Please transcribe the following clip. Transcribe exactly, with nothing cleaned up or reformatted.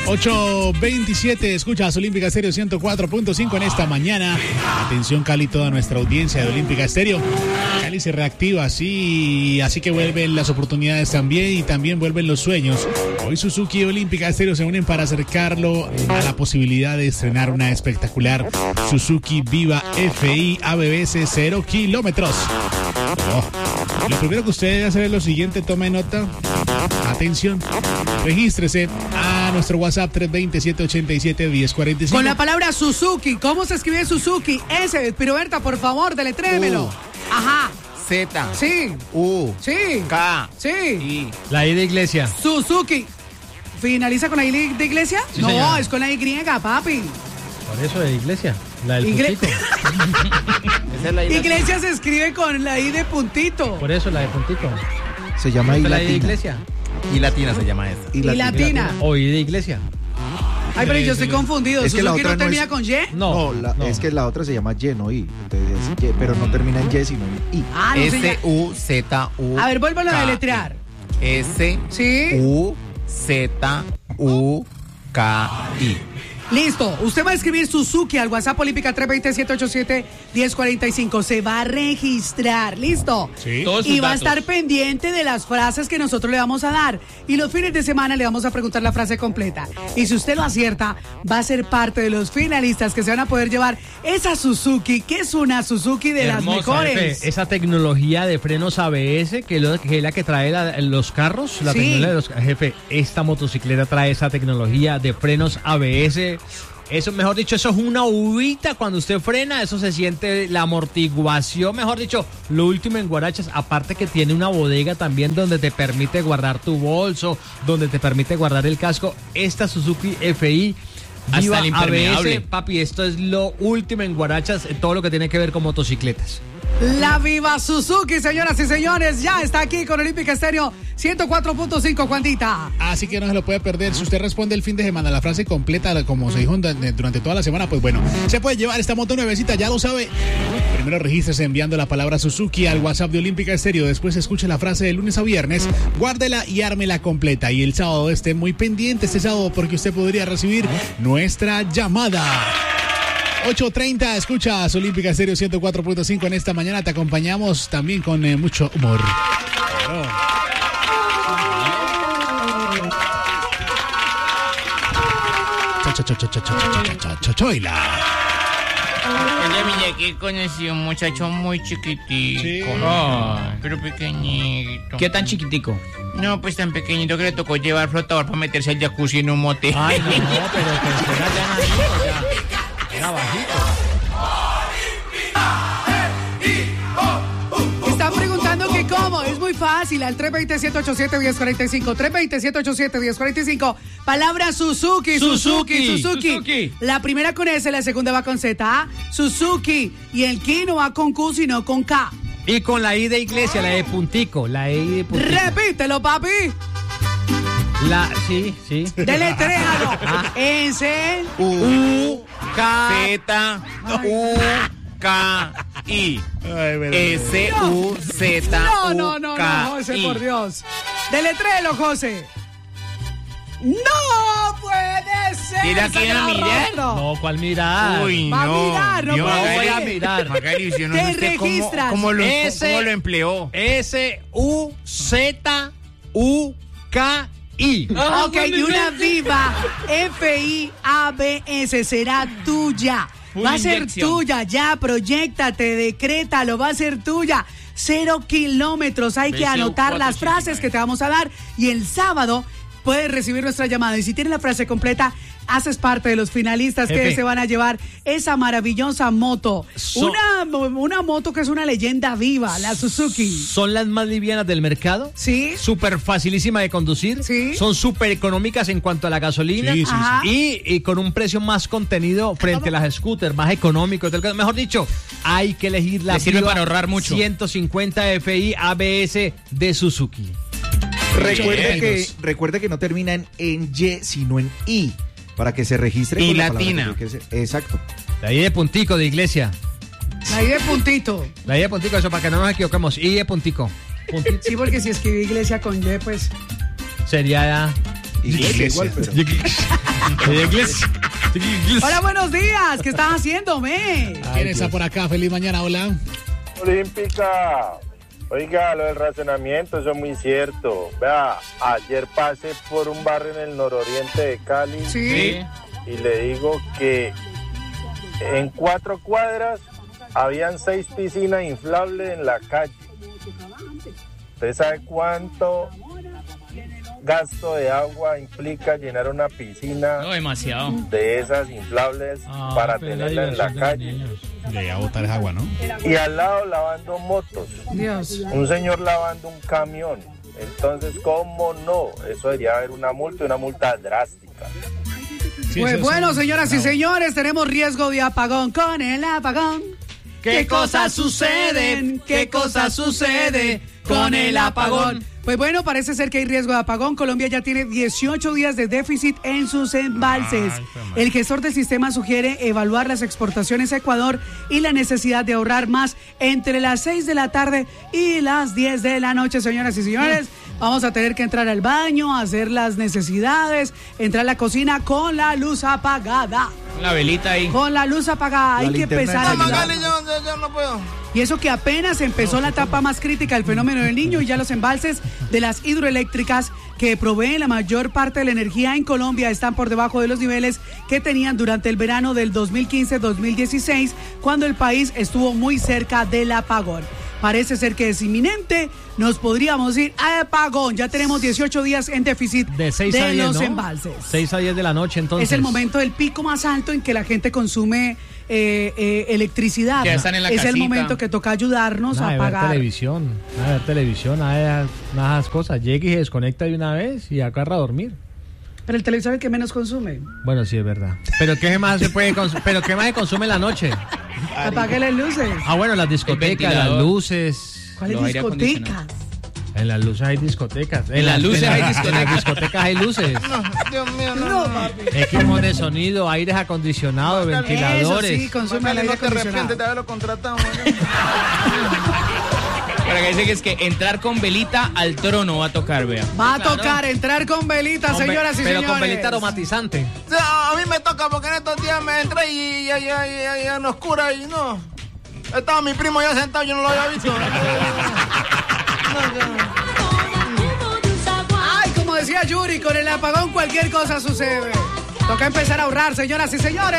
ocho veintisiete, escuchas Olímpica Estéreo ciento cuatro punto cinco en esta mañana. Atención Cali, toda nuestra audiencia de Olímpica Estéreo. Cali se reactiva, así, así que vuelven las oportunidades también y también vuelven los sueños. Hoy Suzuki y Olímpica Estéreo se unen para acercarlo a la posibilidad de estrenar una espectacular Suzuki Viva F I A B S cero kilómetros. Oh. Lo primero que usted debe hacer es lo siguiente, tome nota. Atención, regístrese a nuestro WhatsApp tres dos cero, siete ocho siete, uno cero cuatro cinco. Con la palabra Suzuki, ¿cómo se escribe Suzuki? S, Piroberta, por favor, deletrémelo. U. Ajá. Z. Sí. U. Sí. K. Sí. I. La I de Iglesia. Suzuki. ¿Finaliza con la I de Iglesia? Sí, no, señora. es con la Y, papi. Por eso de Iglesia. La del Igre- puntito. Esa es la I. Iglesia se escribe con la I de puntito. Por eso la de puntito. Se llama I Esta es la I de latina. Iglesia. Y latina se llama esa. Y latina. O I de Iglesia. Ay, pero yo estoy confundido. Es que la ¿Suzuki otra no no termina es- con Y? No, No, la- no. es que la otra se llama Y, no I. Entonces, es Y, pero no termina en Y, sino en I. Ah, no sé ya. S U Z U. A ver, vuélvalo a K. deletrear. S ¿Sí? U Z U K I. Listo. Usted va a escribir Suzuki al WhatsApp Olímpica tres dos cero, siete ocho siete, uno cero cuatro cinco. Se va a registrar. ¿Listo? Sí. Todos sus Y va a datos. estar pendiente de las frases que nosotros le vamos a dar. Y los fines de semana le vamos a preguntar la frase completa. Y si usted lo acierta, va a ser parte de los finalistas que se van a poder llevar esa Suzuki, que es una Suzuki de Hermosa, las mejores. jefe. Esa tecnología de frenos A B S, que, lo- que es la que trae la- los carros, la Sí. tecnología de los jefe, esta motocicleta trae esa tecnología de frenos A B S. Eso, mejor dicho, eso es una uvita cuando usted frena, eso se siente la amortiguación, mejor dicho, lo último en guarachas, aparte que tiene una bodega también donde te permite guardar tu bolso, donde te permite guardar el casco. Esta Suzuki F I Hasta Viva el A B impermeable. S, papi, esto es lo último en guarachas, todo lo que tiene que ver con motocicletas. La Viva Suzuki, señoras y señores, ya está aquí con Olímpica Estéreo ciento cuatro punto cinco, Juanita. Así que no se lo puede perder. Si usted responde el fin de semana la frase completa, como se dijo durante durante toda la semana, pues bueno, se puede llevar esta moto nuevecita, ya lo sabe. Primero regístrese enviando la palabra Suzuki al WhatsApp de Olímpica Estéreo. Después escuche la frase de lunes a viernes, guárdela y ármela completa. Y el sábado esté muy pendiente este sábado porque usted podría recibir nuestra llamada. ocho treinta, escuchas Olímpica Estéreo ciento cuatro punto cinco en esta mañana. Te acompañamos también con eh, mucho humor. Claro. Cho, cho, cho, cho, cho, cho, cho, cho, cho, choila. Oye, mira que conocí un muchacho muy chiquitico. Sí. Ay, pero pequeñito. ¿Qué tan chiquitico? No, pues tan pequeñito que le tocó llevar flotador para meterse al jacuzzi en un motel. Ay, no, pero que era ya bajito, ya. Era bajito. Están preguntando que cómo. Es muy fácil. Al tres dos cero, siete ocho siete, uno cero cuatro cinco. tres dos cero, siete ocho siete, uno cero cuatro cinco. Palabra Suzuki, Suzuki, Suzuki, Suzuki. Suzuki. La primera con S, la segunda va con Z. ¿Ah? Suzuki. Y el Ki no va con Q, sino con K. Y con la I de Iglesia, la de puntico, la I de puntico. Repítelo, papi. La, sí, sí. Deletréalo. Ah. S. U K. Z U K I. Ay, bueno. S U Z No, U no, no, K no, José, I. por Dios. Deletréalo, José. ¡No puede ser! Mira ¡Se que quedó a mirar. rostro! No, ¿cuál mirar? Uy, Va a no. mirar, no Dios, puede Magali, ser. Voy a mirar. Magali, yo no Te sé usted cómo, registras. cómo lo, Ese- cómo lo empleó. S U Z U K I. Ok, y una viva F I A B S será tuya. Full Va a ser inyección. tuya, ya, proyéctate, decrétalo, va a ser tuya. Cero kilómetros, hay que B C U anotar las cuatrocientos ochenta y frases nueve. que te vamos a dar y el sábado puedes recibir nuestra llamada. Y si tienes la frase completa, haces parte de los finalistas que Jefe. se van a llevar esa maravillosa moto. So- una, una moto que es una leyenda viva, la Suzuki. Son las más livianas del mercado. ¿Sí? Súper facilísima de conducir. Sí. Son súper económicas en cuanto a la gasolina. Sí, sí, sí. Ajá. Y, y con un precio más contenido frente a las scooters, más económico. tal- Mejor dicho, hay que elegir la Le sirve Viva para ahorrar mucho. ciento cincuenta F I A B S de Suzuki. Recuerde que, Chequeos. recuerde que no termina en, en Y, sino en I. Para que se registre Y con la palabra latina. que tiene que ser. Exacto. La I de puntico de Iglesia. Ahí de puntito. La I de puntico, eso para que no nos equivoquemos. I de puntico. Puntito Sí, porque si escribí iglesia con Y, pues... sería Iglesia igual, pero... Hola, buenos días. ¿Qué estás haciendo, me? ¿Quién está por acá? Feliz mañana, hola. Olímpica. Oiga, lo del racionamiento, eso es muy cierto. Vea, ayer pasé por un barrio en el nororiente de Cali. Sí. Y le digo que en cuatro cuadras habían seis piscinas inflables en la calle. ¿Usted sabe cuánto gasto de agua implica llenar una piscina No, demasiado. de esas inflables Ah, para pero tenerla en la diversión de los calle? niños. De a botar esa agua, ¿no? Y al lado lavando motos. Dios. Un señor lavando un camión. Entonces, ¿cómo no? Eso debería haber una multa, una multa drástica. Sí, Pues eso es bueno, un- señoras y bravo. señores, tenemos riesgo de apagón con el apagón. ¿Qué cosas suceden? ¿Qué cosas sucede con el apagón? Pues bueno, parece ser que hay riesgo de apagón. Colombia ya tiene dieciocho días de déficit en sus embalses. El gestor del sistema sugiere evaluar las exportaciones a Ecuador y la necesidad de ahorrar más entre las seis de la tarde y las diez de la noche, señoras y señores. Vamos a tener que entrar al baño, hacer las necesidades, entrar a la cocina con la luz apagada. La velita ahí. Con la luz apagada, hay que linterna empezar a encendida. ayudar. yo no puedo. Y eso que apenas empezó la etapa más crítica del fenómeno del Niño y ya los embalses de las hidroeléctricas que proveen la mayor parte de la energía en Colombia están por debajo de los niveles que tenían durante el verano del dos mil quince dos mil dieciséis, cuando el país estuvo muy cerca del apagón. Parece ser que es inminente, nos podríamos ir a apagón. Ya tenemos dieciocho días en déficit De seis a diez, los ¿no? embalses. seis a diez de la noche, entonces. Es el momento del pico más alto en que la gente consume eh, eh, electricidad. Ya están en la es el casita. momento que toca ayudarnos Nada a de ver pagar. televisión, nada de ver televisión, nada de nada de esas cosas. Llegue y se desconecta de una vez y agarra a dormir. Pero el televisor es el que menos consume. Bueno, sí, es verdad. Pero ¿qué más se puede consumir? ¿Pero qué más se consume en la noche? Apague las luces. Ah, bueno, las discotecas, las ventilador. luces. ¿Cuáles los aire discotecas? En las luces hay discotecas. En las luces en hay las- discotecas. En las discotecas hay luces. Dios mío, no. No, no. papi. Equipos de sonido, aires acondicionados, Eso ventiladores. sí, consume el Magali, aire no te arrepientes de acondicionado. haberlo contratado. Magali. Para que dice que es que entrar con velita al trono va a tocar, vea. Va a tocar entrar con velita, Con ve- señoras y pero señores. con velita aromatizante. O sea, a mí me toca porque en estos días me entré y ya, ya, ya, ya en oscura y no. Estaba mi primo ya sentado, yo no lo había visto. Ay, como decía Yuri, con el apagón cualquier cosa sucede. Toca empezar a ahorrar, señoras y señores.